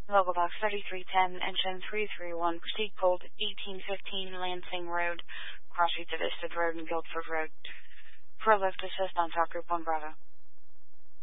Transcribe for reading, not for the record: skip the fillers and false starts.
Local Box 3310, engine 331, proceed code 1815 Lansing Road, cross streets of Isted Road and Guildford Road. For lift assist on Talk Group 1 Bravo.